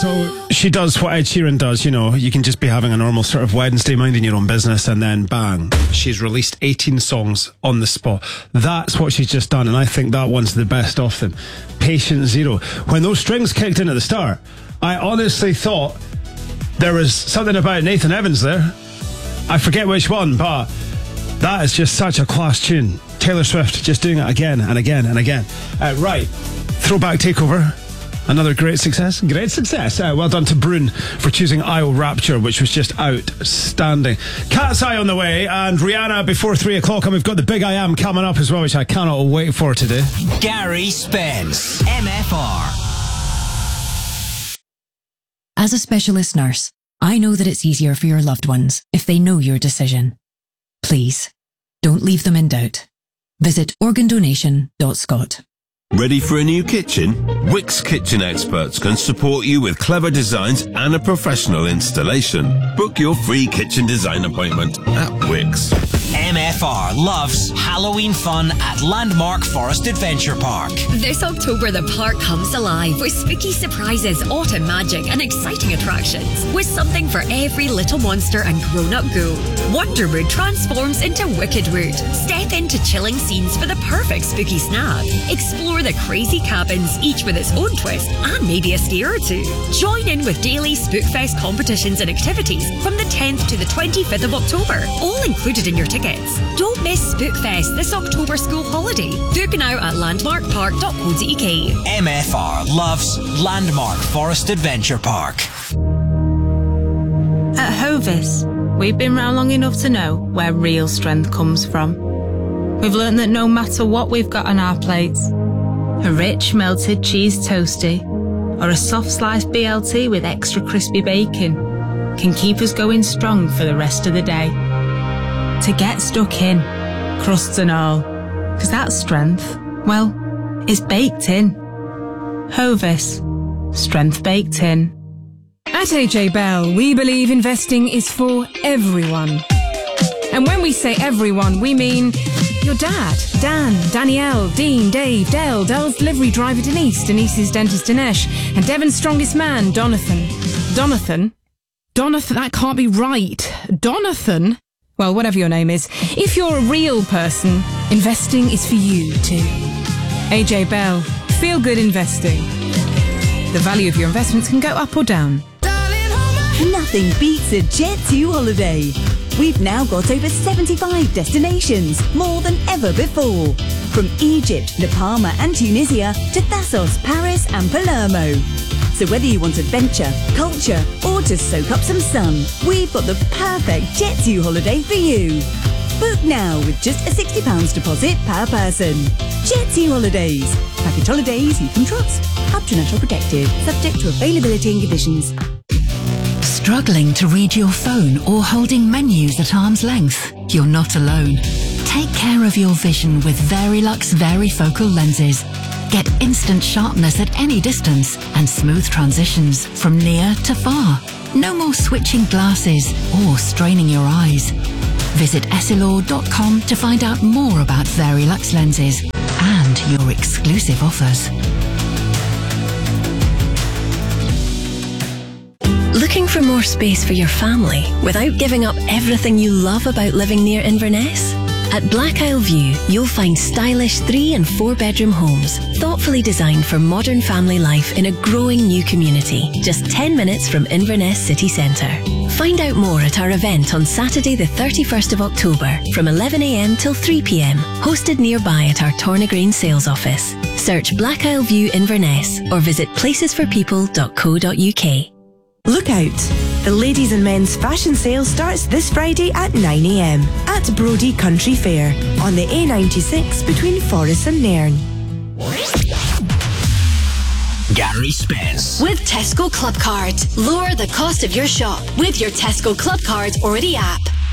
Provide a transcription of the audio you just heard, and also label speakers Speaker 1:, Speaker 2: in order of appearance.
Speaker 1: So she does what Ed Sheeran does, you know. You can just be having a normal sort of Wednesday, minding your own business, and then bang, she's released 18 songs on the spot. That's what she's just done, and I think that one's the best of them. Patient Zero. When those strings kicked in at the start, I honestly thought there was something about Nathan Evans there. I forget which one, but that is just such a class tune. Taylor Swift just doing it again and again and again. Right, Throwback Takeover. Another great success. Great success. Well done to Brune for choosing Isle Rapture, which was just outstanding. Cat's Eye on the way, and Rihanna before 3 o'clock, and we've got the Big I Am coming up as well, which I cannot wait for today.
Speaker 2: Gary Spence, MFR.
Speaker 3: As a specialist nurse, I know that it's easier for your loved ones if they know your decision. Please, don't leave them in doubt. Visit organdonation.scot.
Speaker 4: Ready for a new kitchen? Wix Kitchen Experts can support you with clever designs and a professional installation. Book your free kitchen design appointment at Wix.
Speaker 2: MFR loves Halloween fun at Landmark Forest Adventure Park.
Speaker 5: This October, the park comes alive with spooky surprises, autumn magic, and exciting attractions. With something for every little monster and grown-up ghoul. Wonderwood transforms into Wickedwood. Step into chilling scenes for the perfect spooky snack. Explore the crazy cabins, each with its own twist and maybe a scare or two. Join in with daily Spookfest competitions and activities from the 10th to the 25th of October, all included in your tickets. Don't miss Spookfest this October school holiday. Book now at landmarkpark.co.uk.
Speaker 2: MFR loves Landmark Forest Adventure Park.
Speaker 6: At Hovis, we've been round long enough to know where real strength comes from. We've learned that no matter what we've got on our plates, a rich melted cheese toasty or a soft sliced BLT with extra crispy bacon can keep us going strong for the rest of the day. To get stuck in, crusts and all, because that strength, well, is baked in. Hovis, strength baked in.
Speaker 7: At AJ Bell, we believe investing is for everyone. And when we say everyone, we mean your dad, Dan, Danielle, Dean, Dave, Dale, Dell's delivery driver Denise, Denise's dentist Dinesh, and Devon's strongest man, Donathan. Donathan, that can't be right. Donathan? Well, whatever your name is, if you're a real person, investing is for you too. AJ Bell, feel good investing. The value of your investments can go up or down.
Speaker 8: Nothing beats a Jet2 holiday. We've now got over 75 destinations, more than ever before. From Egypt, La Palma and Tunisia to Thassos, Paris and Palermo. So whether you want adventure, culture or just soak up some sun, we've got the perfect Jet2 holiday for you. Book now with just a £60 deposit per person. Jet2 Holidays. Package holidays you can trust. Up to National Protective. Subject to availability and conditions.
Speaker 3: Struggling to read your phone or holding menus at arm's length? You're not alone. Take care of your vision with Verilux Varifocal lenses. Get instant sharpness at any distance and smooth transitions from near to far. No more switching glasses or straining your eyes. Visit Essilor.com to find out more about Verilux lenses and your exclusive offers.
Speaker 5: Looking for more space for your family without giving up everything you love about living near Inverness? At Black Isle View, you'll find stylish 3 and 4 bedroom homes, thoughtfully designed for modern family life in a growing new community, just 10 minutes from Inverness city centre. Find out more at our event on Saturday the 31st of October from 11 a.m. till 3 p.m, hosted nearby at our Tornagreen sales office. Search Black Isle View Inverness or visit placesforpeople.co.uk.
Speaker 9: Look out! The ladies and men's fashion sale starts this Friday at 9 a.m. at Brodie Country Fair on the A96 between Forres and Nairn.
Speaker 2: Gary Spence.
Speaker 5: With Tesco Club Card. Lower the cost of your shop with your Tesco Club Card Already app.